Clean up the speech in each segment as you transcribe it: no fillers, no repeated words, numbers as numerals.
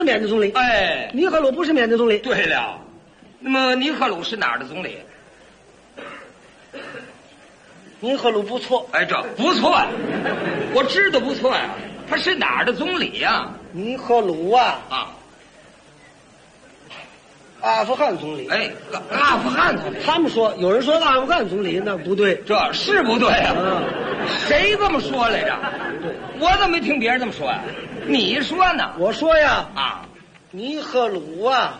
缅甸总理。 哎， 尼赫鲁不是缅甸总理。 对了，那么尼赫鲁是哪儿的总理？ 尼赫鲁不错。 哎，这不错呀，我知道不错呀。他是哪儿的总理呀？ 尼赫鲁啊，阿富汗总理。 哎，阿富汗总理。 他们说，有人说阿富汗总理那不对， 这是不对啊。谁这么说来着？ 对， 我怎么没听别人这么说呀？你说呢？ 我说呀， 啊， 尼赫鲁啊，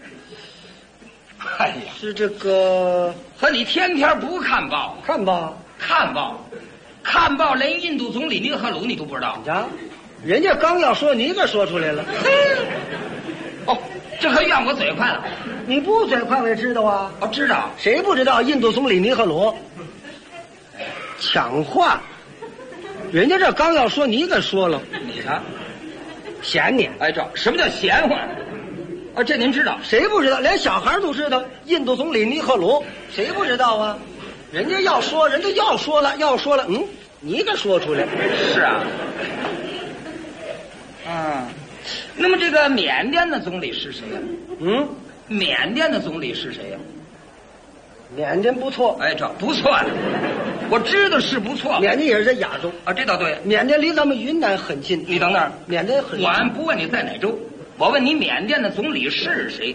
哎呀， 是这个和你天天不看报， 看吧， 看报，连印度总理尼赫鲁你都不知道呀，人家刚要说，你可说出来了。 哦，这可怨我嘴快了。 你不嘴快我也知道啊。 哦，知道。 谁不知道印度总理尼赫鲁？抢话，人家这刚要说，你可说了， 你看， 嫌你。 哎，这什么叫闲话？啊，这您知道？ 谁不知道？连小孩都知道，印度总理尼赫鲁，谁不知道啊？人家要说，人家要说了，你可说出来。 是啊。那么这个缅甸的总理是谁呀？缅甸的总理是谁呀？ 缅甸不错。 哎，这不错呀，我知道是不错。 缅甸也是在亚洲啊，这倒对。 缅甸离咱们云南很近。 你等等， 缅甸很近。 我不问你在哪州，我问你缅甸的总理是谁？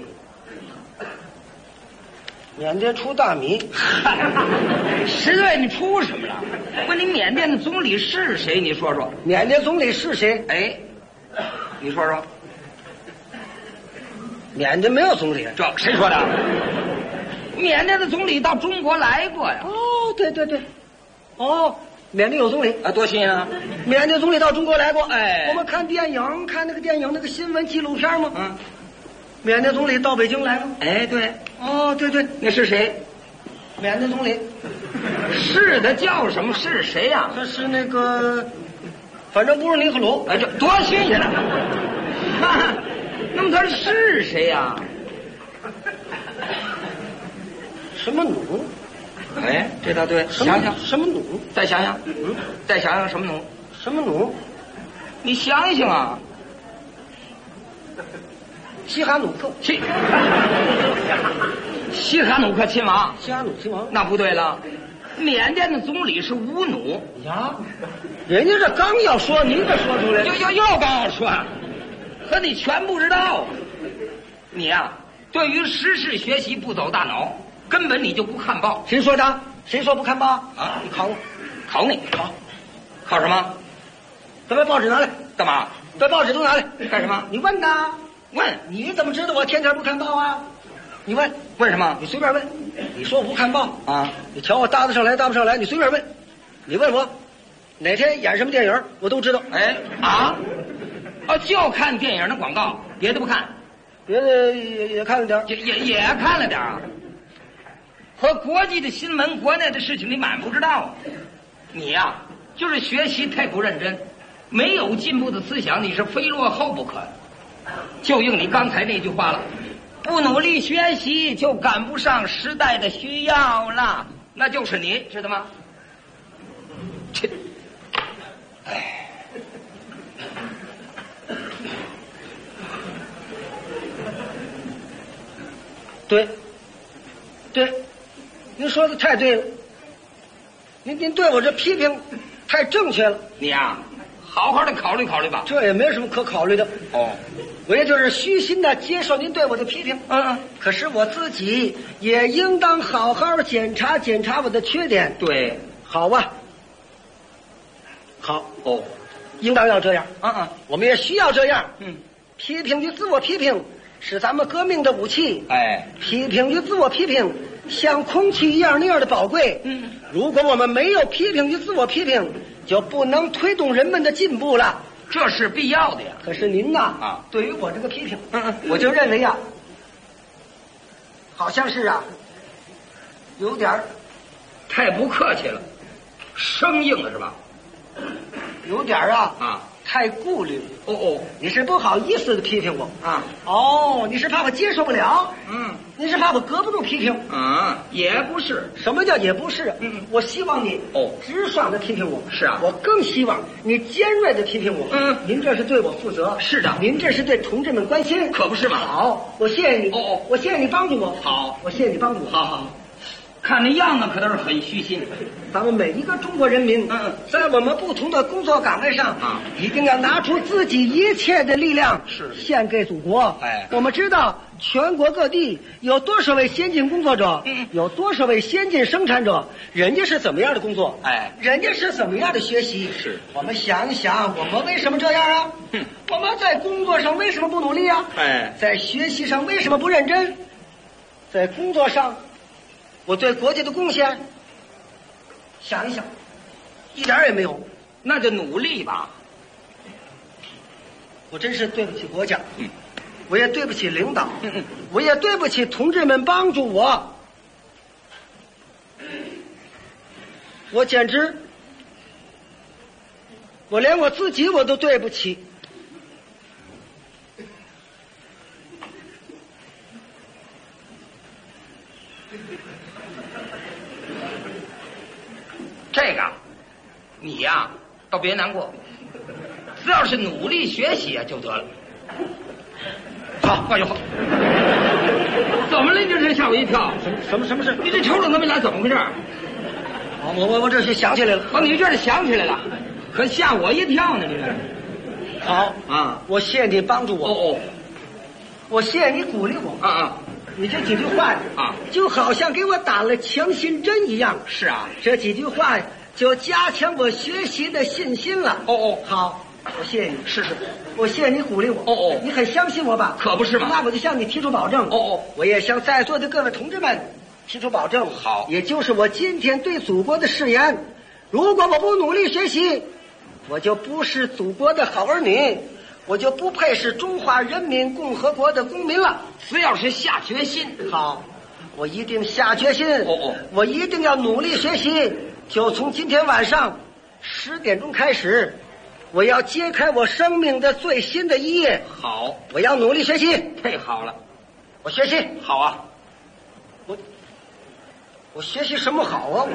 缅甸出大米。 实在你出什么了？问你缅甸的总理是谁？你说说。 缅甸总理是谁？ 哎，你说说。 缅甸没有总理。 这谁说的？缅甸的总理到中国来过呀。 哦，对。哦，缅甸有总理啊，多新啊！ 缅甸总理到中国来过。 哎， 我们看电影，看那个电影那个新闻纪录片吗？缅甸总理到北京来了。 哎，对。 哦，对， 那是谁？ 缅甸总理。 是的，叫什么？是谁呀？ 他是那个，反正不是尼赫鲁。 哎，这多新鲜啊！那么他是谁呀？ 什么弩？ 哎，这倒对。想想什么弩？ 再想想，再想想什么弩？ 什么弩？ 你想一想啊！ 西哈努克。 西哈努克亲王。 西哈努亲王？ 那不对了，缅甸的总理是乌努呀。人家这刚要说，你可说出来。 又刚要说，可你全不知道。你呀，对于时事学习不走大脑，根本你就不看报。 谁说的？谁说不看报啊？ 你考我， 考你，考什么？ 咱把报纸拿来。 干嘛？ 把报纸都拿来。 干什么？ 你问呐？ 问？ 你怎么知道我天天不看报啊？你问什么？ 你随便问。你说我不看报啊？ 你瞧我搭得上来搭不上来，你随便问。你问我哪天演什么电影，我都知道。 哎啊！就看电影的广告，别的不看。 别的也看了点， 也看了点啊。和国际的新闻、国内的事情，你满不知道啊。你呀，就是学习太不认真，没有进步的思想，你是非落后不可。就应你刚才那句话了，不努力学习就赶不上时代的需要了，那就是你知道吗？切，哎。 对，您说的太对了。您对我这批评太正确了。 你呀，好好的考虑考虑吧。 这也没什么可考虑的。 哦， 我也就是虚心的接受您对我的批评。可是我自己也应当好好检查检查我的缺点。 对， 好吧。好哦， 应当要这样。我们也需要这样。批评与自我批评是咱们革命的武器。 哎， 批评与自我批评像空气一样那样的宝贵。如果我们没有批评与自我批评，就不能推动人们的进步了。 这是必要的呀。 可是您呐，对于我这个批评，我就认为呀，好像是有点太不客气了，生硬了是吧？ 有点太顾虑。 哦， 你是不好意思的批评我啊？ 哦，你是怕我接受不了？你是怕我搁不住批评？ 也不是。 什么叫也不是？我希望你直爽的批评我。 是啊， 我更希望你尖锐的批评我。您这是对我负责。 是的， 您这是对同志们关心， 可不是吗？ 好，我谢谢你。我谢谢你帮助我。 好， 我谢谢你帮助我。 好。看那样子可都是很虚心。 咱们每一个中国人民，在我们不同的工作岗位上一定要拿出自己一切的力量，献给祖国。我们知道全国各地有多少位先进工作者，有多少位先进生产者，人家是怎么样的工作，人家是怎么样的学习。我们想一想，我们为什么这样啊？我们在工作上为什么不努力啊？在学习上为什么不认真？在工作上我对国家的贡献，想一想，一点也没有。 那就努力吧。 我真是对不起国家，我也对不起领导，我也对不起同志们帮助我。我简直，我连我自己我都对不起。 这个，你呀，倒别难过，只要是努力学习就得了。好，哎呦，怎么了？你这吓我一跳！ 什么事？ 你这抽冷没来，怎么回事？ 我这是想起来了。 你这是想起来了，可吓我一跳呢！你这。 好啊，我谢谢你帮助我。我谢谢你鼓励我。你这几句话就好像给我打了强心针一样。 是啊， 这几句话就加强我学习的信心了。好，我谢谢你。 是， 我谢谢你鼓励我。你很相信我吧？ 可不是嘛。 那我就向你提出保证。我也向在座的各位同志们提出保证。 好， 也就是我今天对祖国的誓言：如果我不努力学习，我就不是祖国的好儿女。我就不配是中华人民共和国的公民了。 只要是下决心， 好，我一定下决心。我一定要努力学习。就从今天晚上10点钟开始，我要揭开我生命的最新的一页。 好， 我要努力学习。 太好了， 我学习。 好啊， 我学习什么好啊？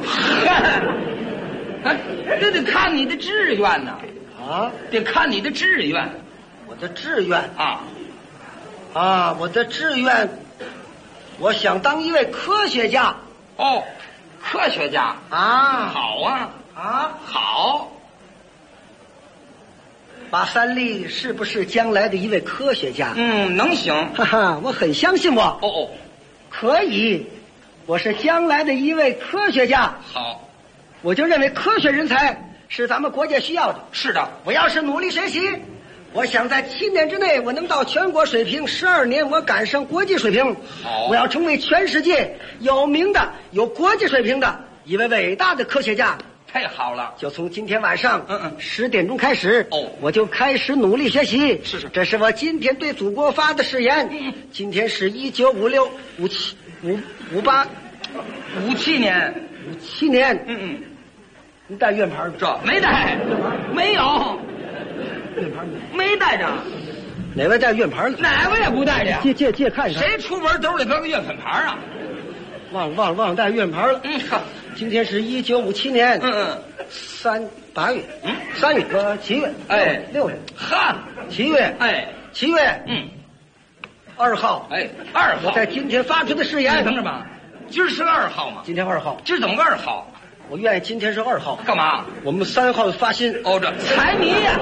这得看你的志愿呢。得看你的志愿。 我的志愿我的志愿，我想当一位科学家。 科学家好啊，好。 马三立是不是将来的一位科学家？ 能行。 我很相信我。可以，我是将来的一位科学家。 好， 我就认为科学人才是咱们国家需要的。 是的， 我要是努力学习，我想在7年之内我能到全国水平，12年我赶上国际水平。 好， 我要成为全世界有名的、有国际水平的一位伟大的科学家。 太好了， 就从今天晚上10点钟开始，我就开始努力学习。 是， 这是我今天对祖国发的誓言。今天是1956、58、 57年。 57年。你带院牌吗？ 这没带，没有。 院牌没带着。 哪位带院牌了？ 哪位也不带着。 借看一看。 谁出门兜里搁个月份牌啊？ 忘了带院牌了。今天是1957年。8月。3月7月。6月。7月。7月。2号。 2号。 我在今天发出的誓言。 等着吧，今儿是2号吗？ 今天2号。 今儿怎么个2号？ 我愿意今天是2号。 干嘛？ 我们3号发薪。 这财迷呀！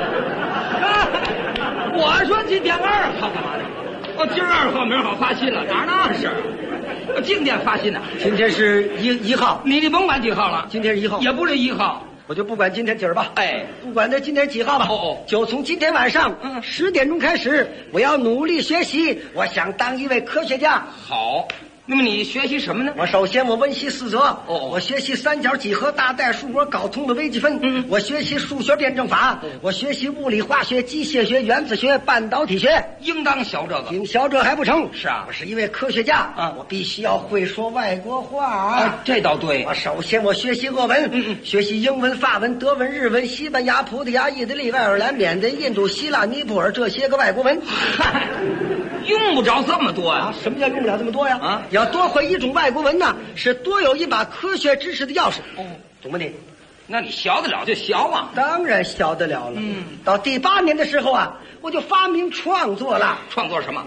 我说今天2号干嘛呢？今儿2号，明儿好发薪了，哪那事儿？我今天发薪呢。 今天是1号。 你甭管几号了， 今天是1号， 也不是1号， 我就不管今天几儿吧。不管他今天几号吧。就从今天晚上10点钟开始，我要努力学习，我想当一位科学家。 好， 那么你学习什么呢？ 我首先我温习四则，我学习三角几何、大代数、我睾酮的微积分，我学习数学辩证法，我学习物理、化学、机械学、原子学、半导体学。 应当学这个， 应学这还不成？ 是啊， 我是一位科学家啊，我必须要会说外国话啊。 这倒对。 我首先我学习俄文，学习英文、法文、德文、日文、西班牙、葡萄牙、意大利、爱尔兰、缅甸、印度、希腊、尼泊尔这些个外国文。 用不着这么多呀！ 什么叫用不了这么多呀？啊，要多会一种外国文呢，是多有一把科学知识的钥匙。懂吗你？ 那你学得了就学啊。 当然学得了了。到第8年的时候啊，我就发明创作了。 创作什么？